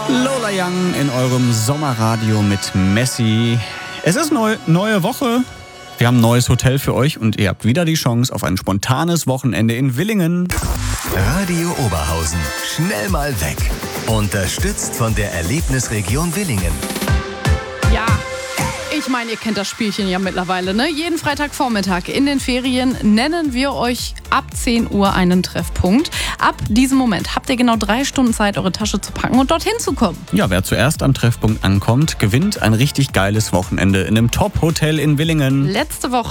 Lola Young in eurem Sommerradio mit Messi. Es ist neue Woche. Wir haben ein neues Hotel für euch und ihr habt wieder die Chance auf ein spontanes Wochenende in Willingen. Radio Oberhausen. Schnell mal weg. Unterstützt von der Erlebnisregion Willingen. Ja, ich meine, ihr kennt das Spielchen ja mittlerweile, ne? Jeden Freitagvormittag in den Ferien nennen wir euch ab 10 Uhr einen Treffpunkt. Ab diesem Moment habt ihr genau 3 Stunden Zeit, eure Tasche zu packen und dorthin zu kommen. Ja, wer zuerst am Treffpunkt ankommt, gewinnt ein richtig geiles Wochenende in einem Top-Hotel in Willingen. Letzte Woche